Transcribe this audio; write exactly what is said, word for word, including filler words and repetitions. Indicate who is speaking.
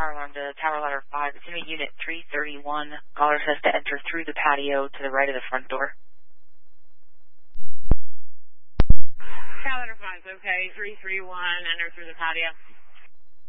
Speaker 1: fire alarm to Tower Ladder five. It's in a unit three thirty-one. Caller says to enter through the patio to the right of the front door.
Speaker 2: Tower Ladder five, okay. three three one, enter through the patio.